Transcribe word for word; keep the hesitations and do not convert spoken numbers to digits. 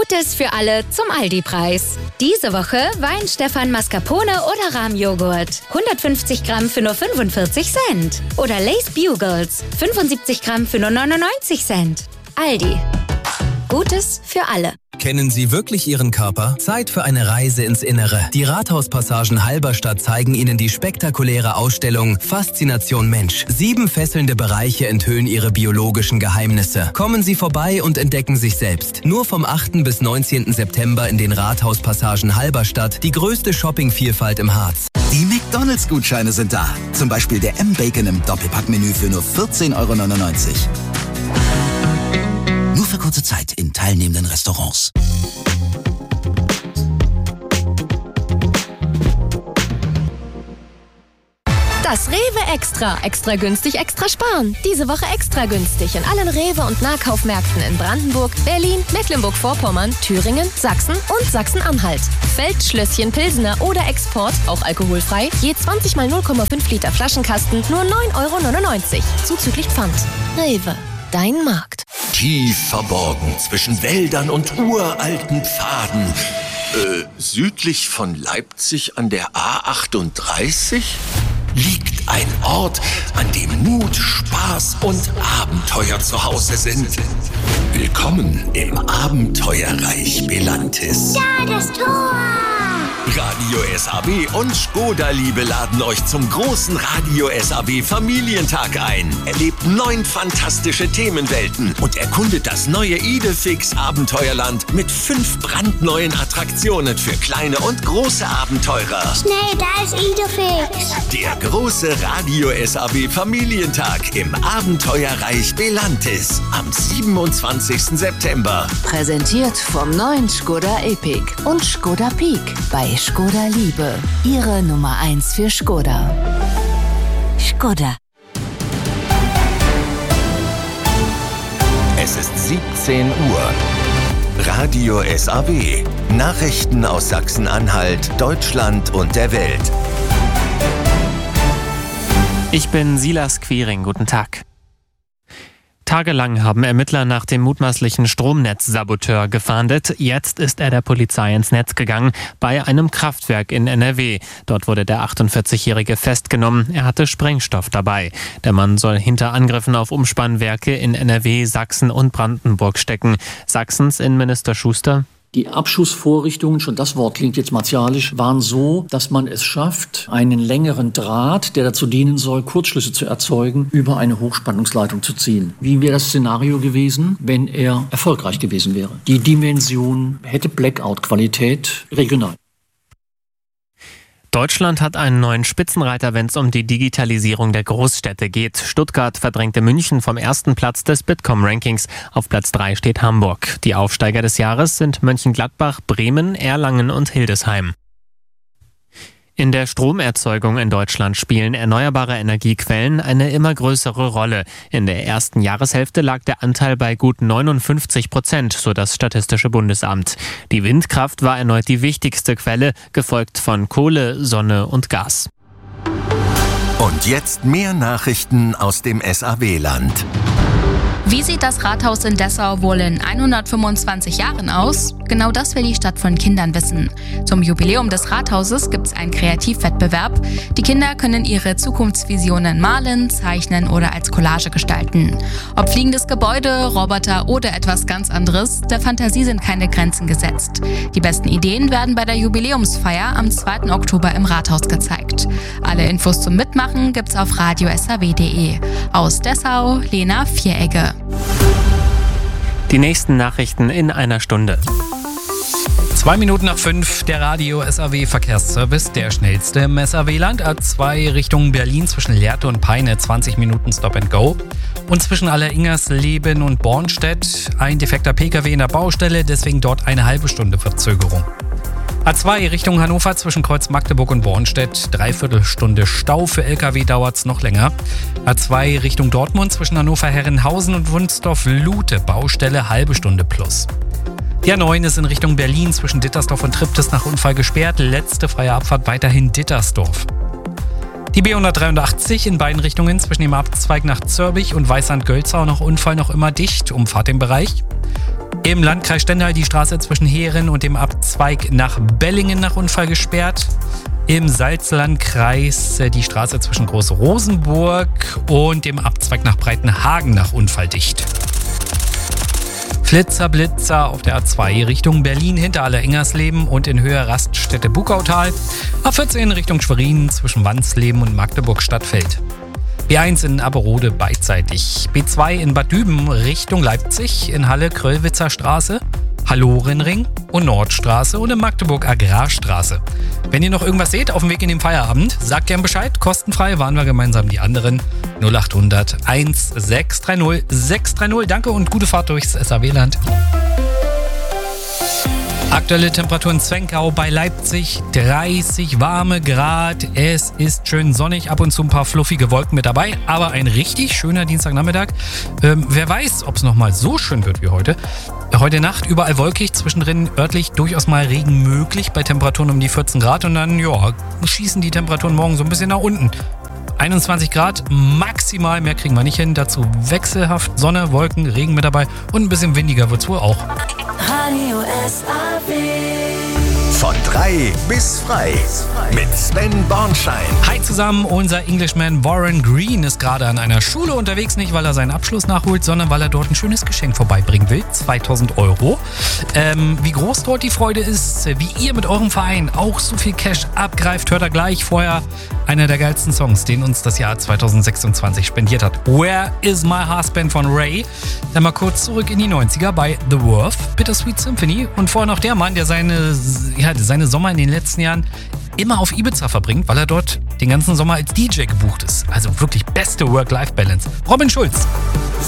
Gutes für alle zum Aldi-Preis. Diese Woche Wein Stefan Mascarpone oder Rahmjoghurt. hundertfünfzig Gramm für nur fünfundvierzig Cent. Oder Lay's Bugles. fünfundsiebzig Gramm für nur neunundneunzig Cent. Aldi. Gutes für alle. Kennen Sie wirklich Ihren Körper? Zeit für eine Reise ins Innere. Die Rathauspassagen Halberstadt zeigen Ihnen die spektakuläre Ausstellung Faszination Mensch. Sieben fesselnde Bereiche enthüllen Ihre biologischen Geheimnisse. Kommen Sie vorbei und entdecken sich selbst. Nur vom achten bis neunzehnten September in den Rathauspassagen Halberstadt. Die größte Shoppingvielfalt im Harz. Die McDonalds-Gutscheine sind da. Zum Beispiel der M-Bacon im Doppelpackmenü für nur vierzehn Euro neunundneunzig. Nur für kurze Zeit in teilnehmenden Restaurants. Das Rewe Extra. Extra günstig, extra sparen. Diese Woche extra günstig in allen Rewe- und Nahkaufmärkten in Brandenburg, Berlin, Mecklenburg-Vorpommern, Thüringen, Sachsen und Sachsen-Anhalt. Feldschlösschen Pilsener oder Export, auch alkoholfrei, je zwanzig mal null Komma fünf Liter Flaschenkasten, nur neun Euro neunundneunzig. Zuzüglich Pfand. Rewe. Dein Markt. Tief verborgen zwischen Wäldern und uralten Pfaden. Äh, südlich von Leipzig an der A achtunddreißig liegt ein Ort, an dem Mut, Spaß und Abenteuer zu Hause sind. Willkommen im Abenteuerreich Belantis. Da, das Tor! Radio S A B und Skoda Liebe laden euch zum großen Radio S A B Familientag ein. Erlebt neun fantastische Themenwelten und erkundet das neue Idefix Abenteuerland mit fünf brandneuen Attraktionen für kleine und große Abenteurer. Schnell, da ist Idefix. Der große Radio S A B Familientag im Abenteuerreich Belantis am siebenundzwanzigsten September. Präsentiert vom neuen Skoda Epic und Skoda Peak bei Skoda Liebe, Ihre Nummer eins für Skoda. Skoda. Es ist siebzehn Uhr. Radio S A B. Nachrichten aus Sachsen-Anhalt, Deutschland und der Welt. Ich bin Silas Quiring. Guten Tag. Tagelang haben Ermittler nach dem mutmaßlichen Stromnetzsaboteur gefahndet. Jetzt ist er der Polizei ins Netz gegangen, bei einem Kraftwerk in N R W. Dort wurde der achtundvierzigjährige festgenommen. Er hatte Sprengstoff dabei. Der Mann soll hinter Angriffen auf Umspannwerke in N R W, Sachsen und Brandenburg stecken. Sachsens Innenminister Schuster: Die Abschussvorrichtungen, schon das Wort klingt jetzt martialisch, waren so, dass man es schafft, einen längeren Draht, der dazu dienen soll, Kurzschlüsse zu erzeugen, über eine Hochspannungsleitung zu ziehen. Wie wäre das Szenario gewesen, wenn er erfolgreich gewesen wäre? Die Dimension hätte Blackout-Qualität regional. Deutschland hat einen neuen Spitzenreiter, wenn es um die Digitalisierung der Großstädte geht. Stuttgart verdrängte München vom ersten Platz des Bitkom-Rankings. Auf Platz drei steht Hamburg. Die Aufsteiger des Jahres sind Mönchengladbach, Bremen, Erlangen und Hildesheim. In der Stromerzeugung in Deutschland spielen erneuerbare Energiequellen eine immer größere Rolle. In der ersten Jahreshälfte lag der Anteil bei gut neunundfünfzig Prozent, so das Statistische Bundesamt. Die Windkraft war erneut die wichtigste Quelle, gefolgt von Kohle, Sonne und Gas. Und jetzt mehr Nachrichten aus dem S A B-Land. Wie sieht das Rathaus in Dessau wohl in hundertfünfundzwanzig Jahren aus? Genau das will die Stadt von Kindern wissen. Zum Jubiläum des Rathauses gibt es einen Kreativwettbewerb. Die Kinder können ihre Zukunftsvisionen malen, zeichnen oder als Collage gestalten. Ob fliegendes Gebäude, Roboter oder etwas ganz anderes, der Fantasie sind keine Grenzen gesetzt. Die besten Ideen werden bei der Jubiläumsfeier am zweiten Oktober im Rathaus gezeigt. Alle Infos zum Mitmachen gibt's auf radio s a w punkt d e. Aus Dessau, Lena Vieregge. Die nächsten Nachrichten in einer Stunde. Zwei Minuten nach fünf, der Radio S A W Verkehrsservice, der schnellste im S A W-Land. A zwei Richtung Berlin zwischen Lehrte und Peine, zwanzig Minuten Stop and Go. Und zwischen Alleringersleben und Bornstedt ein defekter P K W in der Baustelle, deswegen dort eine halbe Stunde Verzögerung. A zwei Richtung Hannover zwischen Kreuz Magdeburg und Bornstedt, dreiviertel Stunde Stau, für L K W dauert's noch länger. A zwei Richtung Dortmund zwischen Hannover-Herrenhausen und Wunsdorf-Lute, Baustelle, halbe Stunde plus. Die A neun ist in Richtung Berlin zwischen Dittersdorf und Triptis nach Unfall gesperrt, letzte freie Abfahrt weiterhin Dittersdorf. Die B hundertdreiundachtzig in beiden Richtungen zwischen dem Abzweig nach Zörbich und Weißand-Gölzau nach Unfall noch immer dicht, Umfahrt im Bereich. Im Landkreis Stendal die Straße zwischen Heeren und dem Abzweig nach Bellingen nach Unfall gesperrt. Im Salzlandkreis die Straße zwischen Groß-Rosenburg und dem Abzweig nach Breitenhagen nach Unfall dicht. Flitzer, Blitzer auf der A zwei Richtung Berlin hinter Aller-Ingersleben und in Höhe Raststätte Bukautal. A vierzehn Richtung Schwerin zwischen Wansleben und Magdeburg-Stadtfeld. B eins in Aberode beidseitig. B zwei in Bad Düben Richtung Leipzig in Halle-Kröllwitzer Straße, Hallorenring und Nordstraße und in Magdeburg Agrarstraße. Wenn ihr noch irgendwas seht auf dem Weg in den Feierabend, sagt gern Bescheid. Kostenfrei waren wir gemeinsam die anderen. null acht hundert eins sechs drei null sechs drei null. Danke und gute Fahrt durchs S A W-Land. Aktuelle Temperatur in Zwenkau bei Leipzig, dreißig warme Grad. Es ist schön sonnig, ab und zu ein paar fluffige Wolken mit dabei, aber ein richtig schöner Dienstagnachmittag. Ähm, wer weiß, ob es nochmal so schön wird wie heute. Heute Nacht überall wolkig, zwischendrin örtlich durchaus mal Regen möglich bei Temperaturen um die vierzehn Grad und dann ja, schießen die Temperaturen morgen so ein bisschen nach unten. einundzwanzig Grad maximal, mehr kriegen wir nicht hin. Dazu wechselhaft Sonne, Wolken, Regen mit dabei und ein bisschen windiger wird's wohl auch. Radio S A W. Von drei bis frei mit Sven Bornschein. Hi zusammen, unser Englishman Warren Green ist gerade an einer Schule unterwegs, nicht weil er seinen Abschluss nachholt, sondern weil er dort ein schönes Geschenk vorbeibringen will, zweitausend Euro. Ähm, wie groß dort die Freude ist, wie ihr mit eurem Verein auch so viel Cash abgreift, hört er gleich. Vorher einer der geilsten Songs, den uns das Jahr zweitausendsechsundzwanzig spendiert hat. Where is my husband von Ray? Dann mal kurz zurück in die neunziger bei The Worth, Bittersweet Symphony und vorher noch der Mann, der seine, ja, seine Sommer in den letzten Jahren immer auf Ibiza verbringt, weil er dort den ganzen Sommer als D J gebucht ist. Also wirklich beste Work-Life-Balance. Robin Schulz.